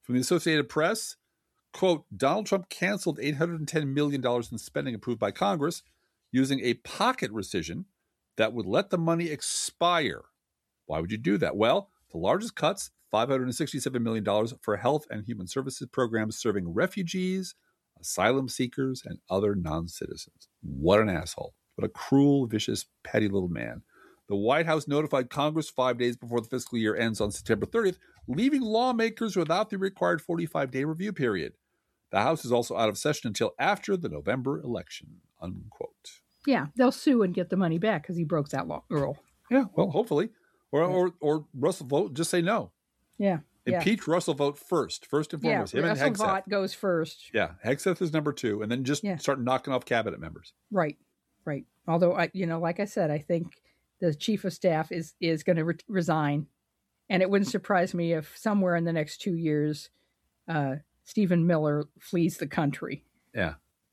From the Associated Press, quote, Donald Trump canceled $810 million in spending approved by Congress using a pocket rescission that would let the money expire. Why would you do that? Well, the largest cuts, $567 million for health and human services programs serving refugees, asylum seekers, and other non-citizens. What an asshole. What a cruel, vicious, petty little man. The White House notified Congress 5 days before the fiscal year ends on September 30th, leaving lawmakers without the required 45-day review period. The House is also out of session until after the November election, unquote. Yeah, they'll sue and get the money back because he broke that rule. Yeah, well, hopefully. Or Russell Vogt, just say no. Yeah. Impeach Russell Vogt first and foremost. Yeah, Russell Vogt goes first. Yeah, Hegseth is number 2, and then just start knocking off cabinet members. Right. Although, like I said, I think the chief of staff is going to resign, and it wouldn't surprise me if somewhere in the next 2 years, Stephen Miller flees the country. Yeah.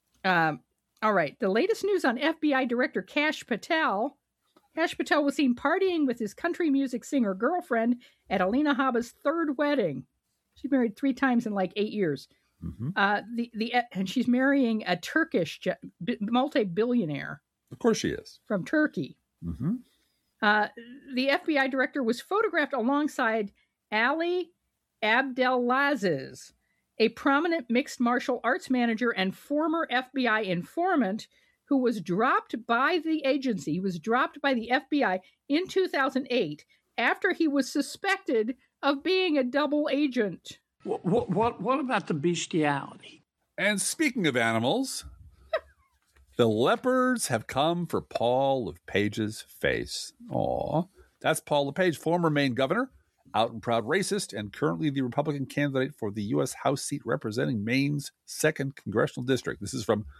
All right. The latest news on FBI Director Kash Patel. Kash Patel was seen partying with his country music singer girlfriend at Alina Habba's third wedding. She's married 3 times in like 8 years. Mm-hmm. And she's marrying a Turkish multi-billionaire. Of course she is. From Turkey. Mm-hmm. The FBI director was photographed alongside Ali Abdelaziz, a prominent mixed martial arts manager and former FBI informant who was dropped by the agency. He was dropped by the FBI in 2008 after he was suspected of being a double agent. What about the bestiality? And speaking of animals, the leopards have come for Paul LePage's face. Aw. That's Paul LePage, former Maine governor, out and proud racist, and currently the Republican candidate for the U.S. House seat representing Maine's 2nd Congressional District. This is from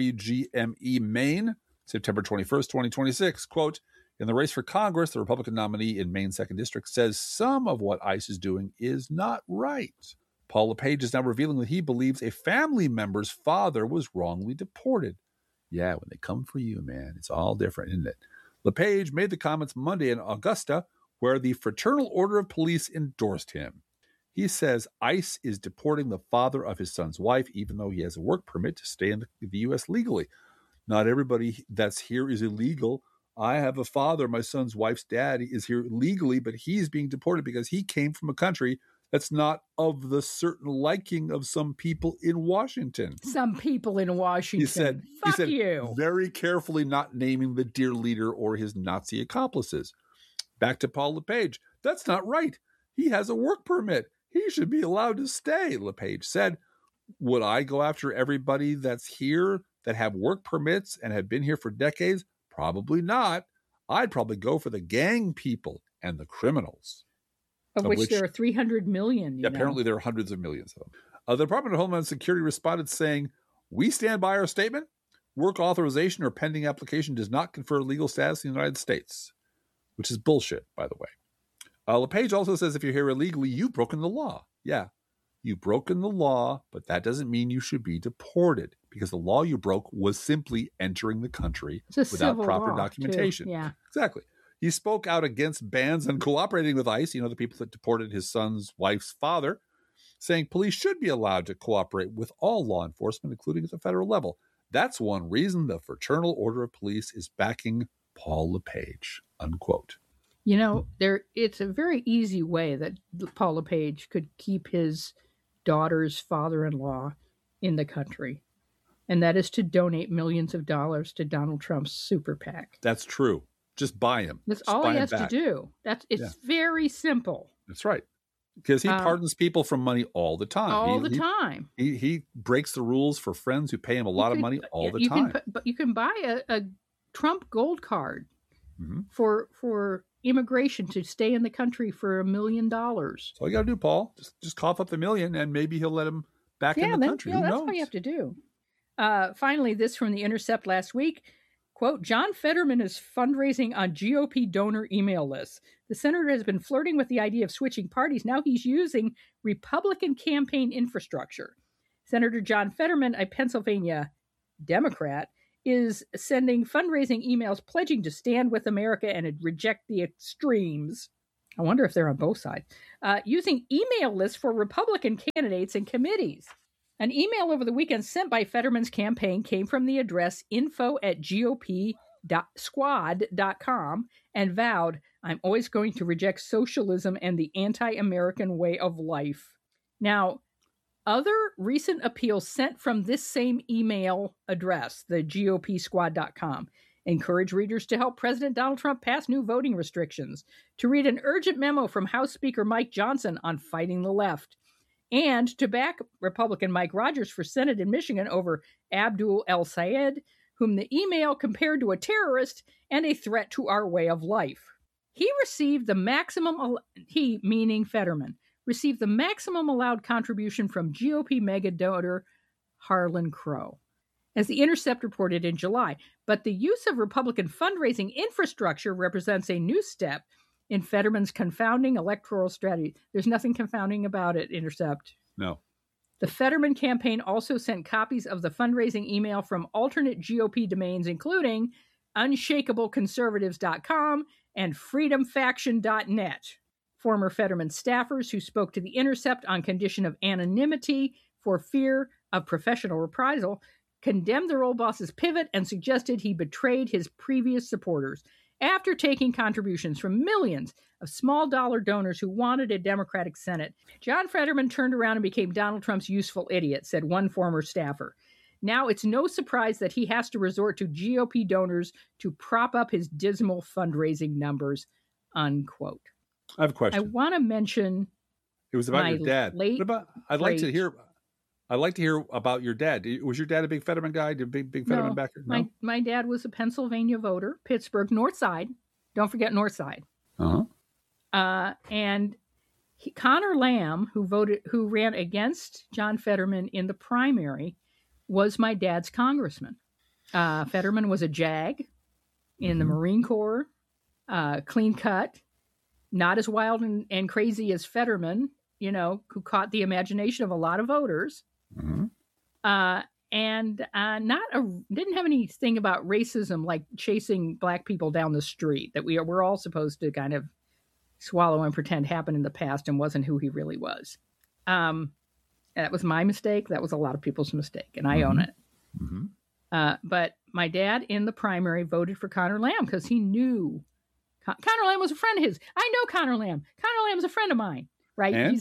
WGME Maine, September 21st, 2026. Quote, in the race for Congress, the Republican nominee in Maine's 2nd District says some of what ICE is doing is not right. Paul LePage is now revealing that he believes a family member's father was wrongly deported. Yeah, when they come for you, man, it's all different, isn't it? LePage made the comments Monday in Augusta, where the Fraternal Order of Police endorsed him. He says ICE is deporting the father of his son's wife, even though he has a work permit to stay in the U.S. legally. Not everybody that's here is illegal. I have a father, my son's wife's dad is here legally, but he's being deported because he came from a country that's not of the certain liking of some people in Washington. Some people in Washington. He said, you. Very carefully not naming the dear leader or his Nazi accomplices. Back to Paul LePage. That's not right. He has a work permit. He should be allowed to stay, LePage said. Would I go after everybody that's here that have work permits and have been here for decades? Probably not. I'd probably go for the gang people and the criminals. Of which there are 300 million. Apparently there are hundreds of millions of them. The Department of Homeland Security responded saying, we stand by our statement. Work authorization or pending application does not confer legal status in the United States, which is bullshit, by the way. LePage also says if you're here illegally, you've broken the law. Yeah, you've broken the law, but that doesn't mean you should be deported because the law you broke was simply entering the country without proper documentation. Too. Yeah, exactly. He spoke out against bans on cooperating with ICE, the people that deported his son's wife's father, saying police should be allowed to cooperate with all law enforcement, including at the federal level. That's one reason the Fraternal Order of Police is backing Paul LePage, unquote. It's a very easy way that Paul LePage could keep his daughter's father-in-law in the country, and that is to donate millions of dollars to Donald Trump's super PAC. That's true. Just buy him. That's all he has to do. It's very simple. That's right. Because he pardons people from money all the time. He breaks the rules for friends who pay him a lot of money all the time. But you can buy a Trump gold card for immigration to stay in the country for $1 million. That's all you got to do, Paul. Just cough up the $1 million, and maybe he'll let him back in the country. That's all you have to do. Finally, this from The Intercept last week. Quote, John Fetterman is fundraising on GOP donor email lists. The senator has been flirting with the idea of switching parties. Now he's using Republican campaign infrastructure. Senator John Fetterman, a Pennsylvania Democrat, is sending fundraising emails pledging to stand with America and reject the extremes. I wonder if they're on both sides. Using email lists for Republican candidates and committees. An email over the weekend sent by Fetterman's campaign came from the address info@gopsquad.com and vowed, "I'm always going to reject socialism and the anti-American way of life." Now, other recent appeals sent from this same email address, the gopsquad.com, encourage readers to help President Donald Trump pass new voting restrictions, to read an urgent memo from House Speaker Mike Johnson on fighting the left, and to back Republican Mike Rogers for Senate in Michigan over Abdul El-Sayed, whom the email compared to a terrorist and a threat to our way of life. He received the maximum, he meaning Fetterman, received the maximum allowed contribution from GOP mega donor Harlan Crow, as The Intercept reported in July. But the use of Republican fundraising infrastructure represents a new step in Fetterman's confounding electoral strategy. There's nothing confounding about it, Intercept. No. The Fetterman campaign also sent copies of the fundraising email from alternate GOP domains, including unshakableconservatives.com and freedomfaction.net. Former Fetterman staffers who spoke to The Intercept on condition of anonymity for fear of professional reprisal condemned their old boss's pivot and suggested he betrayed his previous supporters. After taking contributions from millions of small dollar donors who wanted a Democratic Senate, John Fetterman turned around and became Donald Trump's useful idiot, said one former staffer. Now it's no surprise that he has to resort to GOP donors to prop up his dismal fundraising numbers, unquote. I have a question. I want to mention it was about your dad. Late, what about? I'd like to hear about your dad. Was your dad a big Fetterman guy? Big Fetterman backer? No? My dad was a Pennsylvania voter, Pittsburgh, North Side. Don't forget North Side. And Connor Lamb, who ran against John Fetterman in the primary, was my dad's congressman. Fetterman was a JAG in the Marine Corps, clean cut, not as wild and crazy as Fetterman, who caught the imagination of a lot of voters. And didn't have anything about racism, like chasing black people down the street, that we're all supposed to kind of swallow and pretend happened in the past and wasn't who he really was. That was my mistake. That was a lot of people's mistake, and I own it. But my dad in the primary voted for Connor Lamb because he knew Connor Lamb was a friend of his. I know Connor Lamb. Connor Lamb's a friend of mine, right? And?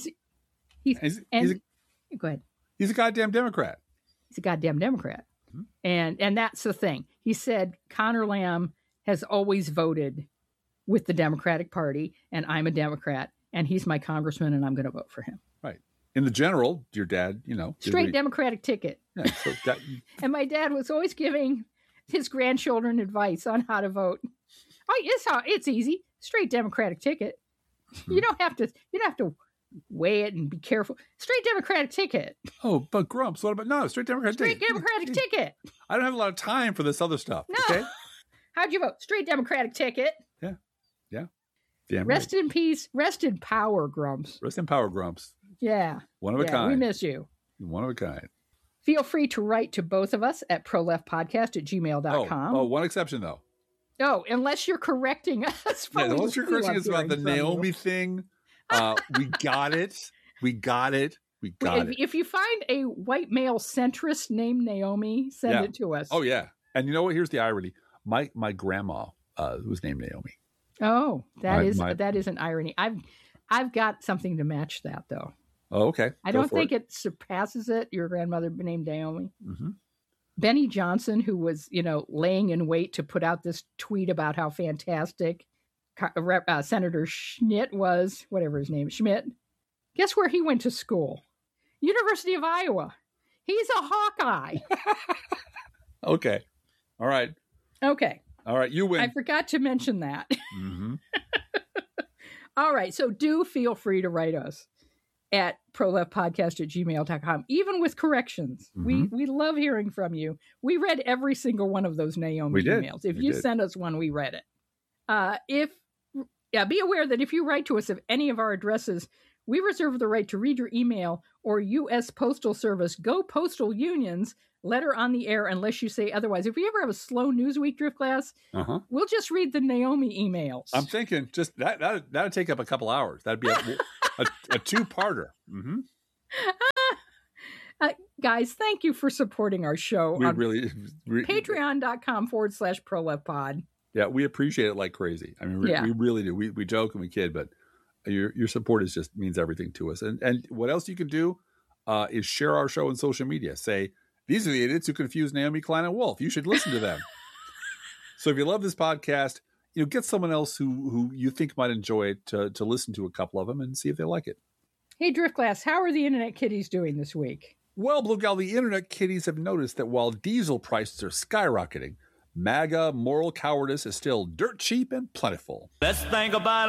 Go ahead. He's a goddamn Democrat. He's a goddamn Democrat. And that's the thing. He said Connor Lamb has always voted with the Democratic Party, and I'm a Democrat, and he's my congressman, and I'm going to vote for him. Right. In the general, your dad, straight Democratic ticket. Yeah, so and my dad was always giving his grandchildren advice on how to vote. It's easy. Straight Democratic ticket. You don't have to weigh it and be careful. Straight Democratic ticket. Oh, but Grumps, what about straight Democratic ticket? Straight Democratic ticket. I don't have a lot of time for this other stuff. No. Okay? How'd you vote? Straight Democratic ticket. Yeah. Damn rest in peace. Rest in power, Grumps. Rest in power, Grumps. Yeah. One of a kind. We miss you. One of a kind. Feel free to write to both of us at proleftpodcast@gmail.com. Oh, one exception, though. Oh, unless you're correcting us. Unless you're correcting us about the Naomi thing. We got it. If you find a white male centrist named Naomi, send it to us. Oh, yeah. And you know what? Here's the irony. My grandma was named Naomi. Oh, that is an irony. I've got something to match that, though. Oh, okay. I don't think it surpasses it. Your grandmother named Naomi. Benny Johnson, who was, laying in wait to put out this tweet about how fantastic Senator Schmidt was, whatever his name is, Schmidt. Guess where he went to school? University of Iowa. He's a Hawkeye. Okay. All right. Okay. All right. You win. I forgot to mention that. All right. So do feel free to write us at proleftpodcast@gmail.com, even with corrections. We love hearing from you. We read every single one of those Naomi emails. If you send us one, we read it. Be aware that if you write to us at any of our addresses, We reserve the right to read your email or U.S. Postal Service, Go Postal Unions, letter on the air unless you say otherwise. If we ever have a slow Newsweek Drift Glass, we'll just read the Naomi emails. I'm thinking just that'd take up a couple hours. That'd be a two-parter. Mm-hmm. Guys, thank you for supporting our show We on really patreon.com/ProLeftPod. Yeah, we appreciate it like crazy. I mean, we really do. We joke and we kid, but your support just means everything to us. And what else you can do is share our show on social media. Say, these are the idiots who confuse Naomi Klein and Wolf. You should listen to them. So if you love this podcast, get someone else who you think might enjoy it to listen to a couple of them and see if they like it. Hey, Driftglass, how are the Internet Kitties doing this week? Well, Blue Gal, the Internet Kitties have noticed that while diesel prices are skyrocketing, MAGA moral cowardice is still dirt cheap and plentiful. Best thing about